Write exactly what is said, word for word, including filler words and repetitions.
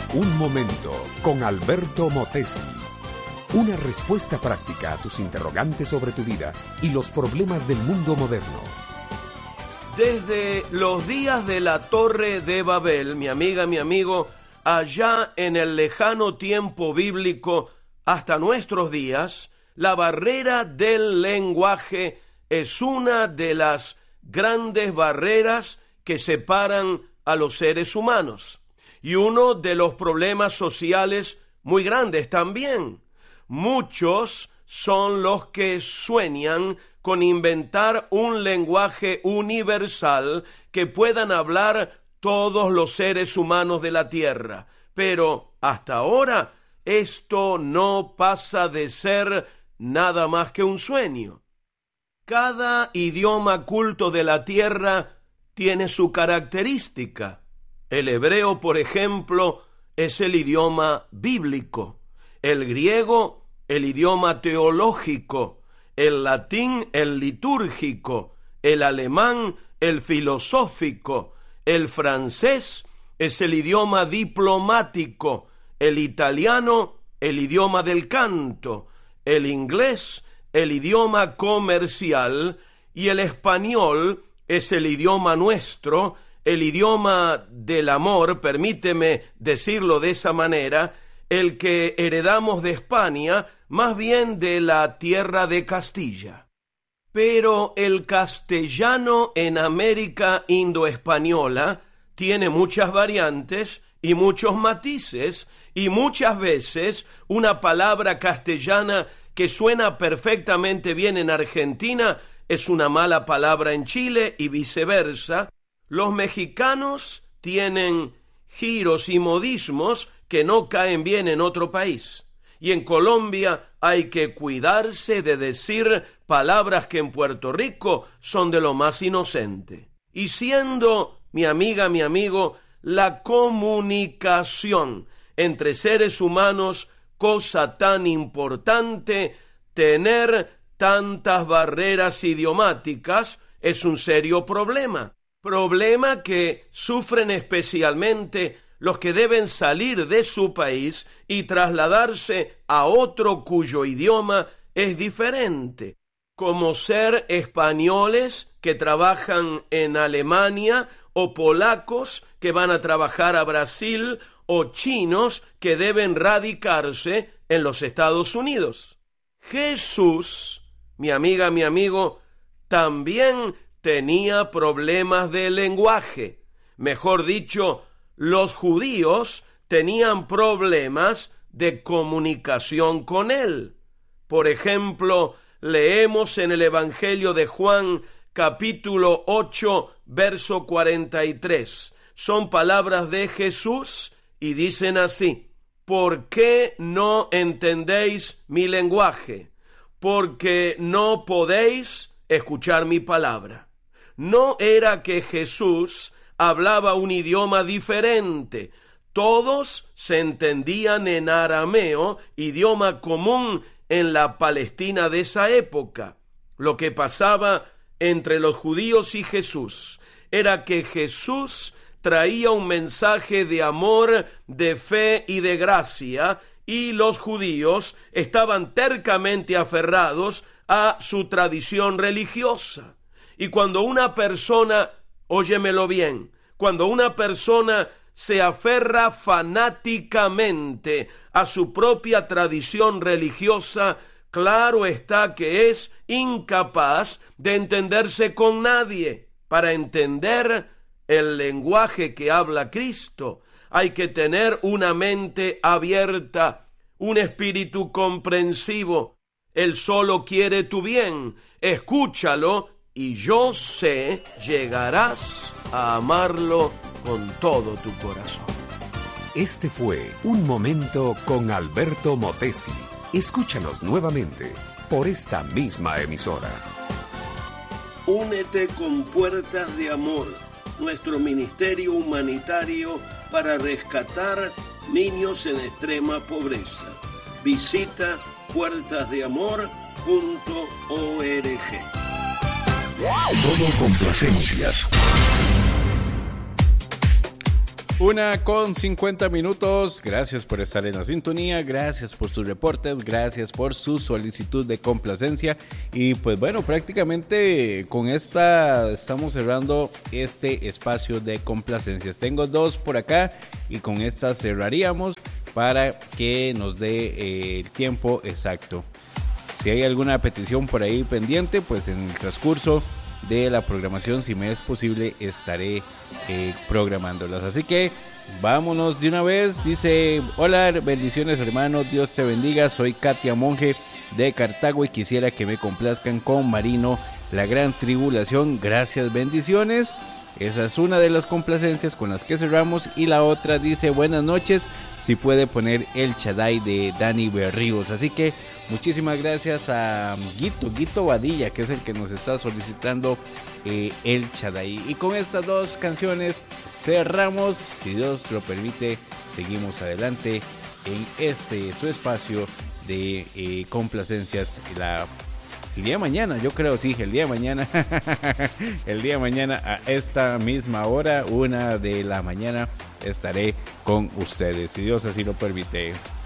Un momento con Alberto Motesi. Una respuesta práctica a tus interrogantes sobre tu vida y los problemas del mundo moderno. Desde los días de la Torre de Babel, mi amiga, mi amigo, allá en el lejano tiempo bíblico hasta nuestros días, la barrera del lenguaje es una de las grandes barreras que separan a los seres humanos. Y uno de los problemas sociales muy grandes también. Muchos son los que sueñan con inventar un lenguaje universal que puedan hablar todos los seres humanos de la tierra. Pero hasta ahora esto no pasa de ser nada más que un sueño. Cada idioma culto de la tierra tiene su característica. El hebreo, por ejemplo, es el idioma bíblico. El griego, el idioma teológico. El latín, el litúrgico. El alemán, el filosófico. El francés es el idioma diplomático. El italiano, el idioma del canto. El inglés, el idioma comercial. Y el español es el idioma nuestro, el idioma del amor, permíteme decirlo de esa manera, el que heredamos de España, más bien de la tierra de Castilla. Pero el castellano en América indoespañola tiene muchas variantes y muchos matices, y muchas veces una palabra castellana que suena perfectamente bien en Argentina es una mala palabra en Chile y viceversa. Los mexicanos tienen giros y modismos que no caen bien en otro país. Y en Colombia hay que cuidarse de decir palabras que en Puerto Rico son de lo más inocente. Y siendo, mi amiga, mi amigo, la comunicación entre seres humanos cosa tan importante, tener tantas barreras idiomáticas es un serio problema. Problema que sufren especialmente los que deben salir de su país y trasladarse a otro cuyo idioma es diferente, como ser españoles que trabajan en Alemania o polacos que van a trabajar a Brasil o chinos que deben radicarse en los Estados Unidos. Jesús, mi amiga, mi amigo, también tenía problemas de lenguaje. Mejor dicho, los judíos tenían problemas de comunicación con él. Por ejemplo, leemos en el Evangelio de Juan, capítulo ocho, verso cuarenta y tres. Son palabras de Jesús y dicen así: ¿por qué no entendéis mi lenguaje? Porque no podéis escuchar mi palabra. No era que Jesús hablaba un idioma diferente. Todos se entendían en arameo, idioma común en la Palestina de esa época. Lo que pasaba entre los judíos y Jesús era que Jesús traía un mensaje de amor, de fe y de gracia, y los judíos estaban tercamente aferrados a su tradición religiosa. Y cuando una persona, óyemelo bien, cuando una persona se aferra fanáticamente a su propia tradición religiosa, claro está que es incapaz de entenderse con nadie. Para entender el lenguaje que habla Cristo, hay que tener una mente abierta, un espíritu comprensivo. Él solo quiere tu bien. Escúchalo y yo sé, llegarás a amarlo con todo tu corazón. Este fue Un Momento con Alberto Motesi. Escúchanos nuevamente por esta misma emisora. Únete con Puertas de Amor, nuestro ministerio humanitario para rescatar niños en extrema pobreza. Visita puertas de amor punto org. Todo complacencias. Una con cincuenta minutos. Gracias por estar en la sintonía, gracias por sus reportes, gracias por su solicitud de complacencia. Y pues bueno, prácticamente con esta estamos cerrando este espacio de complacencias. Tengo dos por acá y con esta cerraríamos para que nos dé eh, el tiempo exacto. Si hay alguna petición por ahí pendiente, pues en el transcurso de la programación, si me es posible, estaré eh, programándolas. Así que vámonos de una vez. Dice: hola, bendiciones hermano, Dios te bendiga, soy Katia Monje de Cartago y quisiera que me complazcan con Marino, La Gran Tribulación. Gracias, bendiciones. Esa es una de las complacencias con las que cerramos. Y la otra dice: buenas noches, si puede poner El Shaddai de Dani Berríos. Así que muchísimas gracias a Guito, Guito Badilla, que es el que nos está solicitando eh, El Shaddai. Y con estas dos canciones cerramos. Si Dios lo permite, seguimos adelante en este su espacio de eh, complacencias. La El día de mañana, yo creo, sí, el día de mañana, el día de mañana a esta misma hora, una de la mañana, estaré con ustedes, si Dios así lo permite.